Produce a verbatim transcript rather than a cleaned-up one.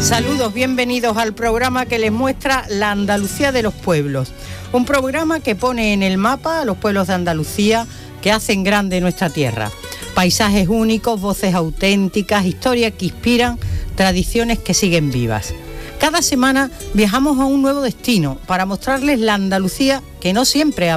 Saludos, bienvenidos al programa que les muestra la Andalucía de los pueblos. Un programa que pone en el mapa a los pueblos de Andalucía que hacen grande nuestra tierra. Paisajes únicos, voces auténticas, historias que inspiran, tradiciones que siguen vivas. Cada semana viajamos a un nuevo destino para mostrarles la Andalucía que no siempre ha